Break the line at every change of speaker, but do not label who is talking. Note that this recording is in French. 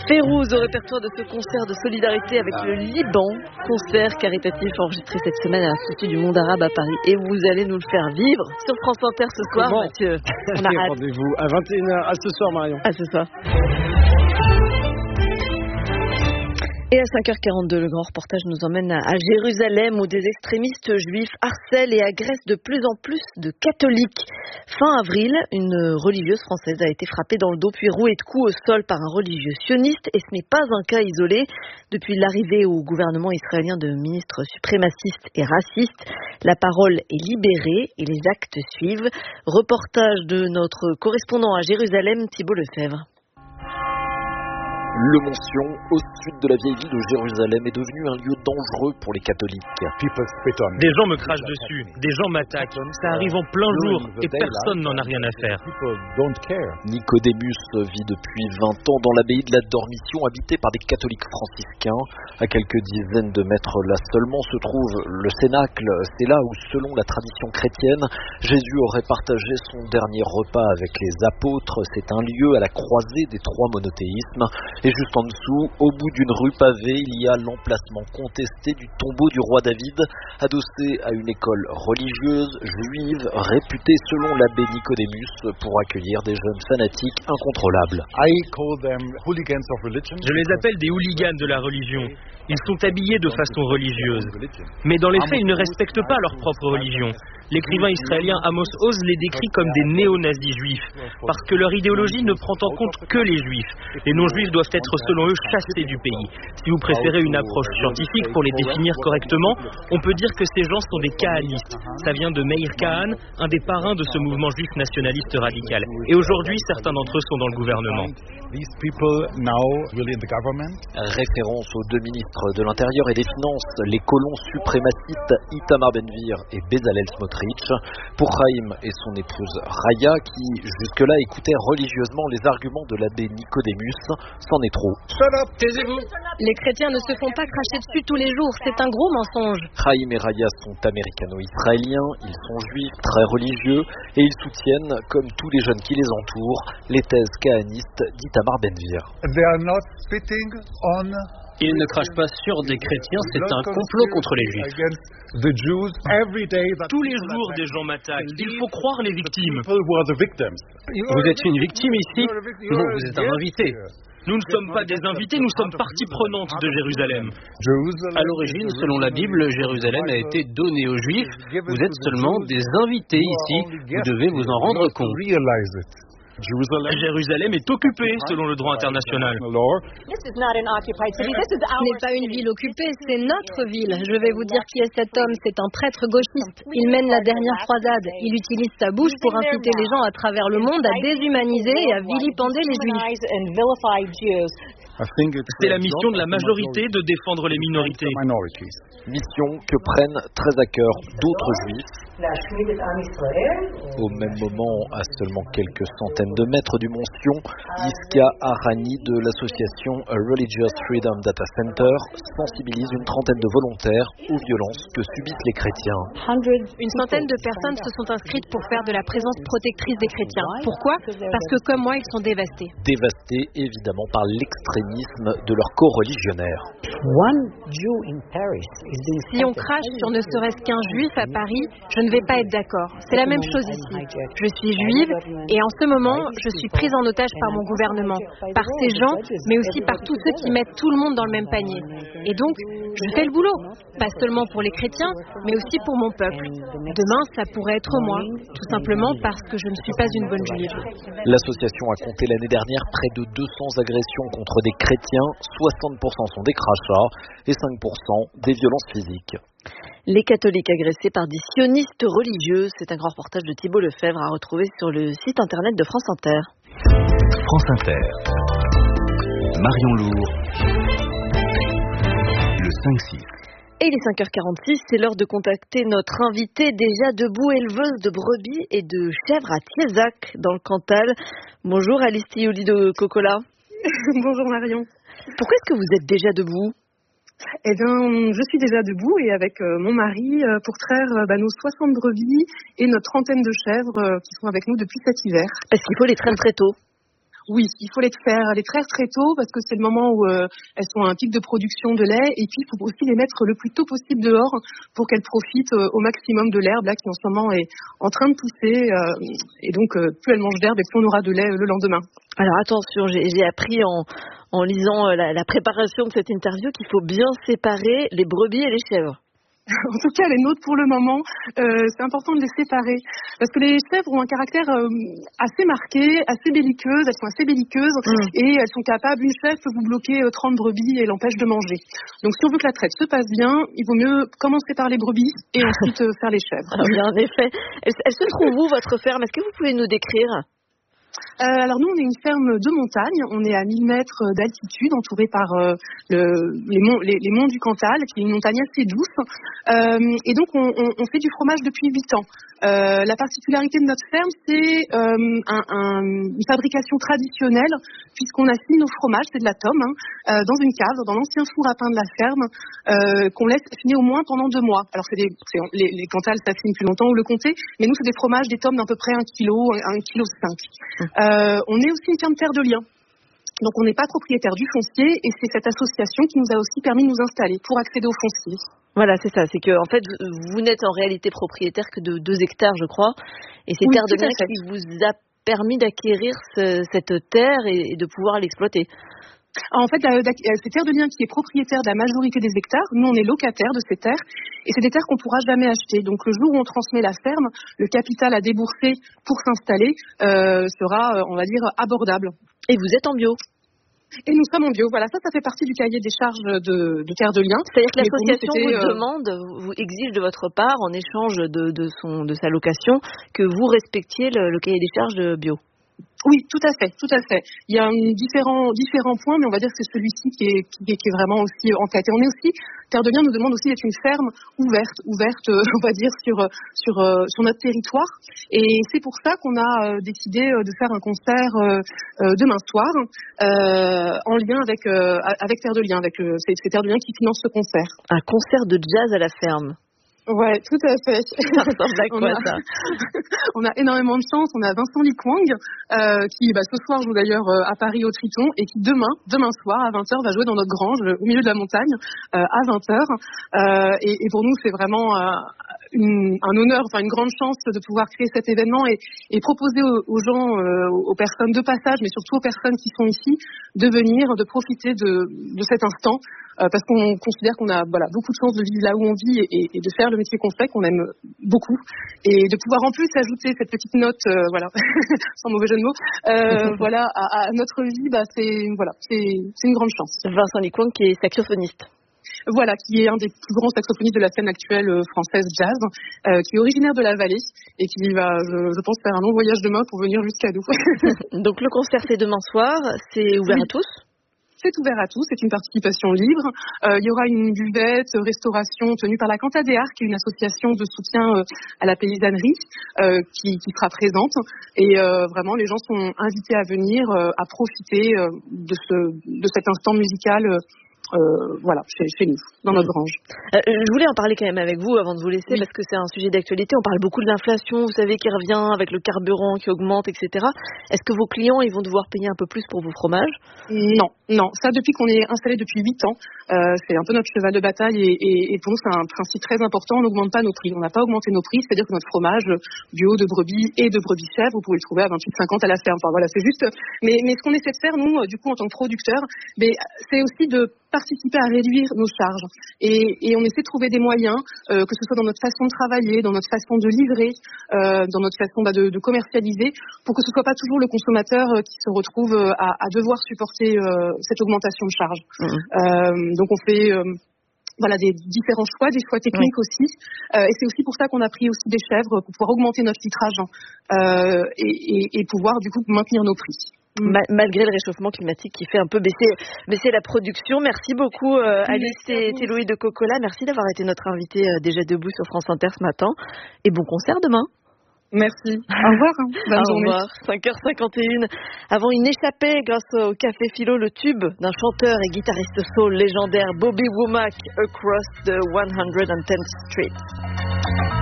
Férouz au répertoire de ce concert de solidarité avec le Liban, concert caritatif enregistré cette semaine à l'Institut du Monde Arabe à Paris. Et vous allez nous le faire vivre sur France Inter ce soir, Mathieu.
On a hâte. Rendez-vous à 21h. À ce soir, Marion.
À ce soir. Et à 5h42, le grand reportage nous emmène à Jérusalem où des extrémistes juifs harcèlent et agressent de plus en plus de catholiques. Fin avril, une religieuse française a été frappée dans le dos puis rouée de coups au sol par un religieux sioniste et ce n'est pas un cas isolé. Depuis l'arrivée au gouvernement israélien de ministres suprémacistes et racistes, la parole est libérée et les actes suivent. Reportage de notre correspondant à Jérusalem, Thibault Lefebvre.
Le Mont Sion, au sud de la vieille ville de Jérusalem, est devenu un lieu dangereux pour les catholiques.
Des gens me crachent dessus, des gens m'attaquent. Ça arrive en plein jour et personne n'en a rien à faire.
Nicodémus vit depuis 20 ans dans l'abbaye de la Dormition, habitée par des catholiques franciscains. À quelques dizaines de mètres là seulement se trouve le Cénacle. C'est là où, selon la tradition chrétienne, Jésus aurait partagé son dernier repas avec les apôtres. C'est un lieu à la croisée des trois monothéismes. Et juste en dessous, au bout d'une rue pavée, il y a l'emplacement contesté du tombeau du roi David, adossé à une école religieuse juive réputée selon l'abbé Nicodémus pour accueillir des jeunes fanatiques incontrôlables.
Je les appelle des hooligans de la religion. Ils sont habillés de façon religieuse. Mais dans les faits, ils ne respectent pas leur propre religion. L'écrivain israélien Amos Oz les décrit comme des néo-nazis juifs, parce que leur idéologie ne prend en compte que les juifs. Les non-juifs doivent être, selon eux, chassés du pays. Si vous préférez une approche scientifique pour les définir correctement, on peut dire que ces gens sont des kahanistes. Ça vient de Meir Kahan, un des parrains de ce mouvement juif nationaliste radical. Et aujourd'hui, certains d'entre eux sont dans le gouvernement.
Référence aux deux ministres de l'Intérieur et des Finances, les colons suprémacistes Itamar Ben-Gvir et Bezalel Smotrich. Pour Chaim et son épouse Raya, qui jusque-là écoutaient religieusement les arguments de l'abbé Nicodémus, c'en est trop.
Taisez-vous.
Les chrétiens ne se font pas cracher dessus tous les jours, c'est un gros mensonge.
Chaim et Raya sont américano-israéliens, ils sont juifs, très religieux, et ils soutiennent, comme tous les jeunes qui les entourent, les thèses kahanistes d'Itamar Ben-Gvir.
Ils ne crachent pas sur des chrétiens, c'est un complot contre les juifs. Tous les jours, des gens m'attaquent. Il faut croire les victimes. Vous êtes une victime ici? Non, vous êtes un invité. Nous ne sommes pas des invités, nous sommes partie prenante de Jérusalem. À l'origine, selon la Bible, Jérusalem a été donnée aux Juifs. Vous êtes seulement des invités ici. Vous devez vous en rendre compte. Jérusalem est occupée selon le droit international.
Ce n'est pas une ville occupée, c'est notre ville. Je vais vous dire qui est cet homme, c'est un prêtre gauchiste. Il mène la dernière croisade. Il utilise sa bouche pour inciter les gens à travers le monde à déshumaniser et à vilipender les juifs.
C'est la mission de la majorité de défendre les minorités. Mission que prennent très à cœur d'autres juifs. Au même moment, à seulement quelques centaines de mètres du Mont Sion, Yisca Arani de l'association A Religious Freedom Data Center sensibilise une trentaine de volontaires aux violences que subissent les chrétiens.
Une centaine de personnes se sont inscrites pour faire de la présence protectrice des chrétiens. Pourquoi? Parce que comme moi, ils sont dévastés.
Dévastés évidemment par l'extrémisme de leurs coreligionnaires.
Si on crache sur ne serait-ce qu'un juif à Paris, je ne vais pas être d'accord. C'est la même chose ici. Je suis juive et en ce moment, je suis prise en otage par mon gouvernement, par ces gens, mais aussi par tous ceux qui mettent tout le monde dans le même panier. Et donc, je fais le boulot, pas seulement pour les chrétiens, mais aussi pour mon peuple. Demain, ça pourrait être moi, tout simplement parce que je ne suis pas une bonne juive.
L'association a compté l'année dernière près de 200 agressions contre des chrétiens, 60% sont des crachats et 5% des violences physiques.
Les catholiques agressés par des sionistes religieux, c'est un grand reportage de Thibault Lefebvre à retrouver sur le site internet de France Inter.
France Inter. Marion Lourd. Le 5-6.
Et il est 5h46, c'est l'heure de contacter notre invitée déjà debout, éleveuse de brebis et de chèvres à Thiézac, dans le Cantal. Bonjour Alice Tiouli de Cocola.
Bonjour Marion.
Pourquoi est-ce que vous êtes déjà debout ?
Eh bien, je suis déjà debout et avec mon mari pour traire nos 60 brebis et notre trentaine de chèvres qui sont avec nous depuis cet hiver.
Parce qu'il faut les traire très tôt.
Oui, il faut les traire très tôt parce que c'est le moment où elles sont à un pic de production de lait, et puis il faut aussi les mettre le plus tôt possible dehors pour qu'elles profitent au maximum de l'herbe là qui en ce moment est en train de pousser, et donc plus elles mangent d'herbe et plus on aura de lait le lendemain.
Alors attention, j'ai appris en lisant la préparation de cette interview qu'il faut bien séparer les brebis et les chèvres.
En tout cas, les nôtres, pour le moment, c'est important de les séparer. Parce que les chèvres ont un caractère assez marqué, assez belliqueuses. Elles sont assez belliqueuses et elles sont capables, une chèvre peut vous bloquer 30 brebis et l'empêche de manger. Donc, si on veut que la traite se passe bien, il vaut mieux commencer par les brebis et ensuite faire les chèvres.
Alors, bien, en effet. Elle se trouve où, votre ferme? Est-ce que vous pouvez nous décrire?
Alors nous, on est une ferme de montagne, on est à 1000 mètres d'altitude, entouré par les monts du Cantal, qui est une montagne assez douce, et donc on fait du fromage depuis 8 ans. La particularité de notre ferme, c'est une fabrication traditionnelle, puisqu'on affine nos fromages, c'est de la tome, dans une cave, dans l'ancien four à pain de la ferme, qu'on laisse affiner au moins pendant 2 mois. Alors les Cantal s'affinent plus longtemps, ou le comté, mais nous c'est des fromages, des tomes d'à peu près 1 kg, 1,5 kg. On est aussi une ferme terre de liens. Donc on n'est pas propriétaire du foncier, et c'est cette association qui nous a aussi permis de nous installer pour accéder au foncier.
Voilà, c'est ça. C'est que en fait, vous n'êtes en réalité propriétaire que de 2 hectares, je crois. Et c'est Terre de Liens qui vous a permis d'acquérir cette terre et de pouvoir l'exploiter.
En fait, c'est Terre de Liens qui est propriétaire de la majorité des hectares. Nous, on est locataires de ces terres. Et c'est des terres qu'on ne pourra jamais acheter. Donc, le jour où on transmet la ferme, le capital à débourser pour s'installer sera, on va dire, abordable.
Et vous êtes en bio?
Et nous sommes en bio. Voilà, ça fait partie du cahier des charges de Terre de Liens.
C'est-à-dire que l'association vous demande, vous exige de votre part, en échange de sa location, que vous respectiez le cahier des charges de bio.
Oui, tout à fait. Il y a différents points, mais on va dire que c'est celui-ci qui est vraiment aussi en tête. Et on est aussi, Terre de Liens nous demande aussi d'être une ferme ouverte, on va dire, sur notre territoire. Et c'est pour ça qu'on a décidé de faire un concert demain soir, en lien avec Terre de Liens, c'est Terre de Liens qui finance ce concert. Un concert de jazz à la ferme. Ouais, tout à fait.
Ça ressemble à quoi, ça?
On a énormément de chance. On a Vincent Likwang, qui ce soir joue d'ailleurs à Paris au Triton, et qui demain soir à 20h va jouer dans notre grange au milieu de la montagne à 20h. Et pour nous, c'est vraiment un honneur, une grande chance de pouvoir créer cet événement et proposer aux gens, aux personnes de passage, mais surtout aux personnes qui sont ici, de venir, de profiter de cet instant. Parce qu'on considère qu'on a beaucoup de chance de vivre là où on vit et de faire le métier qu'on fait, qu'on aime beaucoup, et de pouvoir en plus ajouter cette petite note, sans mauvais jeu de mots, à notre vie, c'est une grande chance.
Vincent Likwang qui est saxophoniste.
Voilà, qui est un des plus grands saxophonistes de la scène actuelle française jazz, qui est originaire de la vallée et qui va, je pense, faire un long voyage demain pour venir jusqu'à nous.
Donc le concert c'est demain soir, c'est ouvert à tous?
C'est ouvert à tous, c'est une participation libre. Il y aura une buvette, restauration tenue par la Cantadéar, qui est une association de soutien à la paysannerie, qui sera présente. Et vraiment, les gens sont invités à venir, à profiter de cet instant musical. Chez nous, dans notre grange.
Je voulais en parler quand même avec vous avant de vous laisser, parce que c'est un sujet d'actualité. On parle beaucoup de l'inflation, vous savez, qui revient avec le carburant qui augmente, etc. Est-ce que vos clients, ils vont devoir payer un peu plus pour vos fromages?
Non. Ça, depuis qu'on est installé depuis 8 ans, c'est un peu notre cheval de bataille, et pour nous, c'est un principe très important. On n'augmente pas nos prix. On n'a pas augmenté nos prix, c'est-à-dire que notre fromage bio de brebis et de brebis chèvres, vous pouvez le trouver à 28,50 à la ferme. C'est juste. Mais ce qu'on essaie de faire, nous, du coup, en tant que producteurs, c'est aussi de participer à réduire nos charges. Et on essaie de trouver des moyens, que ce soit dans notre façon de travailler, dans notre façon de livrer, dans notre façon de commercialiser, pour que ce soit pas toujours le consommateur qui se retrouve à devoir supporter cette augmentation de charges. Donc on fait des différents choix, des choix techniques aussi. Et c'est aussi pour ça qu'on a pris aussi des chèvres, pour pouvoir augmenter notre litrage et pouvoir du coup maintenir nos prix.
Malgré le réchauffement climatique qui fait un peu baisser la production. Merci beaucoup Alice et Théloï de Cocola. Merci d'avoir été notre invitée déjà debout sur France Inter ce matin. Et bon concert demain.
Merci. Au revoir. Bonne journée.
Au revoir. 5h51. Avant une échappée grâce au Café Philo, le tube d'un chanteur et guitariste soul légendaire Bobby Womack, Across the 110th Street.